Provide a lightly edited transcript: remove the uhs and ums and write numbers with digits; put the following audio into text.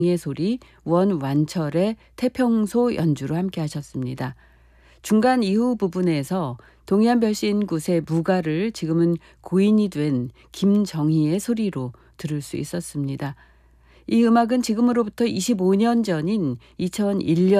의 소리, 원완철의 태평소 연주로 함께 하셨습니다. 중간 이후 부분에서 동해안별신 굿의 무가를 지금은 고인이 된 김정희의 소리로 들을 수 있었습니다. 이 음악은 지금으로부터 25년 전인 2001년